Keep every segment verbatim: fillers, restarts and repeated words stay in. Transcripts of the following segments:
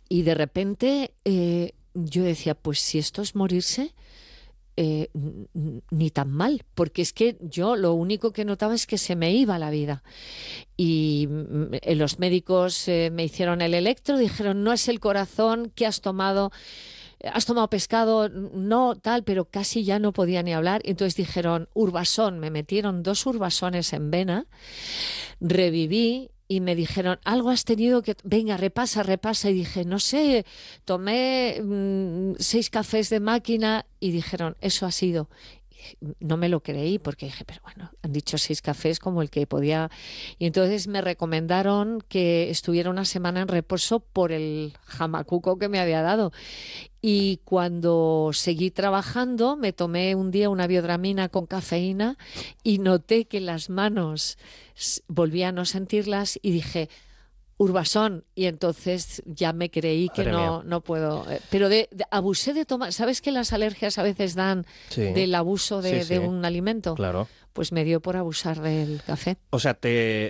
y de repente eh, yo decía, pues si esto es morirse, eh, ni tan mal, porque es que yo lo único que notaba es que se me iba la vida. Y eh, los médicos eh, me hicieron el electro, dijeron, no es el corazón, ¿qué has tomado? ¿Has tomado pescado? No, tal, pero casi ya no podía ni hablar. Entonces dijeron, Urbasón, me metieron dos urbasones en vena, reviví y me dijeron, algo has tenido que... Venga, repasa, repasa. Y dije, no sé, tomé mmm, seis cafés de máquina y dijeron, eso ha sido... No me lo creí porque dije, pero bueno, han dicho seis cafés como el que podía. Y entonces me recomendaron que estuviera una semana en reposo por el jamacuco que me había dado. Y cuando seguí trabajando, me tomé un día una biodramina con cafeína y noté que las manos volví a no sentirlas y dije... Urbasón, y entonces ya me creí que no, no puedo. Pero de, de, abusé de tomar. ¿Sabes que las alergias a veces dan sí. del abuso de, sí, sí. de un alimento? Claro. Pues me dio por abusar del café. O sea, te...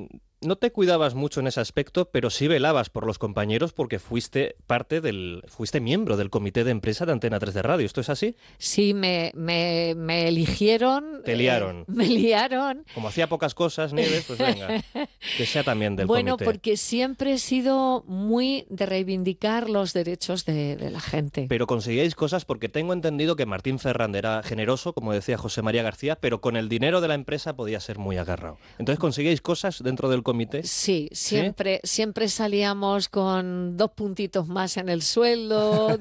no te cuidabas mucho en ese aspecto, pero sí velabas por los compañeros porque fuiste parte del, fuiste miembro del comité de empresa de Antena tres de Radio. ¿Esto es así? Sí, me, me, me eligieron. Te liaron. Eh, me liaron. Como hacía pocas cosas, Nieves, pues venga, que sea también del bueno, comité. Bueno, porque siempre he sido muy de reivindicar los derechos de, de la gente. Pero conseguíais cosas porque tengo entendido que Martín Ferrand era generoso, como decía José María García, pero con el dinero de la empresa podía ser muy agarrado. Entonces, ¿conseguíais cosas dentro del comité? Sí, siempre, ¿Sí? siempre salíamos con dos puntitos más en el sueldo.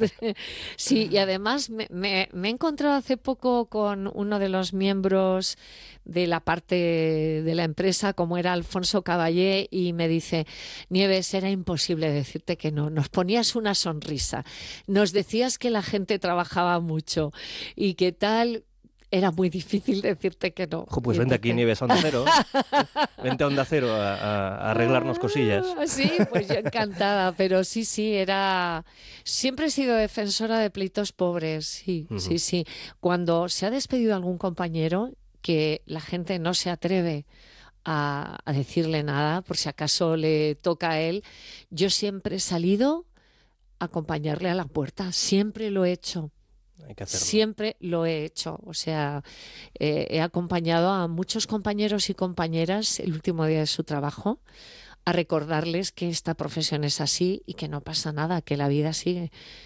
Sí, y además me, me, me he encontrado hace poco con uno de los miembros de la parte de la empresa, como era Alfonso Caballé, y me dice, Nieves, era imposible decirte que no, nos ponías una sonrisa, nos decías que la gente trabajaba mucho y que tal... Era muy difícil decirte que no. Ojo, pues vente aquí, Nieves, a Onda Cero. Vente a Onda Cero a, a, a arreglarnos cosillas. Sí, pues yo encantada. Pero sí, sí, era... Siempre he sido defensora de pleitos pobres. Sí, uh-huh. sí, sí. Cuando se ha despedido algún compañero, que la gente no se atreve a, a decirle nada, por si acaso le toca a él, yo siempre he salido a acompañarle a la puerta. Siempre lo he hecho. Hay que hacerlo. Siempre lo he hecho, o sea, eh, he acompañado a muchos compañeros y compañeras el último día de su trabajo a recordarles que esta profesión es así y que no pasa nada, que la vida sigue.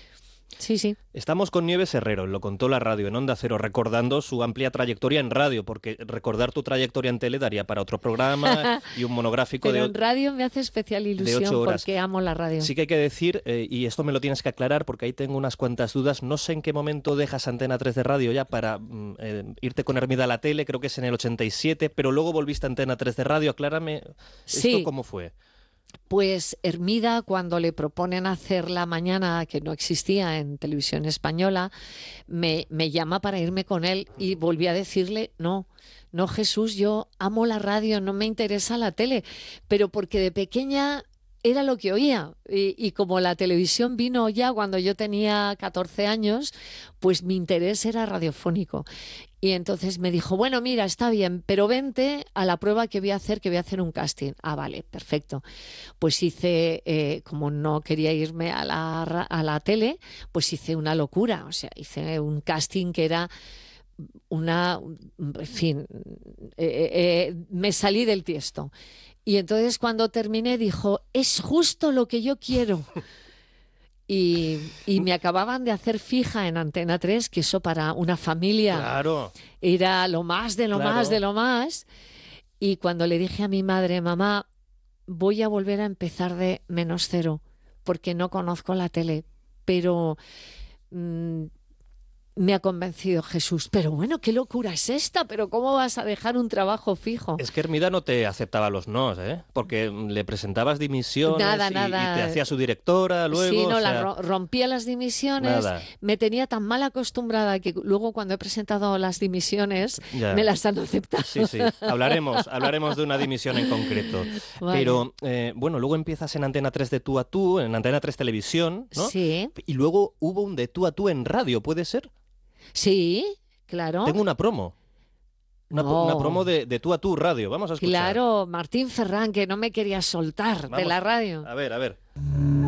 Sí, sí. Estamos con Nieves Herrero, lo contó la radio en Onda Cero, recordando su amplia trayectoria en radio, porque recordar tu trayectoria en tele daría para otro programa y un monográfico. Pero de en radio me hace especial ilusión porque amo la radio. Sí que hay que decir, eh, y esto me lo tienes que aclarar porque ahí tengo unas cuantas dudas, no sé en qué momento dejas Antena tres de Radio ya para eh, irte con Hermida a la tele, creo que es en el ochenta y siete, pero luego volviste a Antena tres de Radio, aclárame, sí. ¿esto cómo fue? Pues Hermida, cuando le proponen hacer La Mañana, que no existía en televisión española, me, me llama para irme con él y volví a decirle, no, no Jesús, yo amo la radio, no me interesa la tele, pero porque de pequeña era lo que oía y, y como la televisión vino ya cuando yo tenía catorce años, pues mi interés era radiofónico. Y entonces me dijo, bueno, mira, está bien, pero vente a la prueba que voy a hacer, que voy a hacer un casting. Ah, vale, perfecto. Pues hice, eh, como no quería irme a la, a la tele, pues hice una locura. O sea, hice un casting que era una, en fin, eh, eh, me salí del tiesto. Y entonces cuando terminé dijo, es justo lo que yo quiero. Y, y me acababan de hacer fija en Antena tres, que eso para una familia claro. era lo más de lo claro. más de lo más. Y cuando le dije a mi madre, mamá, voy a volver a empezar de menos cero, porque no conozco la tele, pero mmm, me ha convencido Jesús. Pero bueno, ¿qué locura es esta? ¿Pero cómo vas a dejar un trabajo fijo? Es que Hermida no te aceptaba los nos, ¿eh? Porque le presentabas dimisiones nada, y, nada. y te hacía su directora luego. Sí, no, o sea... la ro- rompía las dimisiones. Nada. Me tenía tan mal acostumbrada que luego cuando he presentado las dimisiones ya. me las han aceptado. Sí, sí. Hablaremos, hablaremos de una dimisión en concreto. Vale. Pero, eh, bueno, luego empiezas en Antena tres de tú a tú, en Antena tres Televisión, ¿no? Sí. Y luego hubo un de tú a tú en radio, ¿puede ser? Sí, claro. Tengo una promo. Una, no. una promo de, de tú a tú radio. Vamos a escuchar. Claro, Martín Ferrand, que no me quería soltar Vamos. de la radio. A ver, a ver.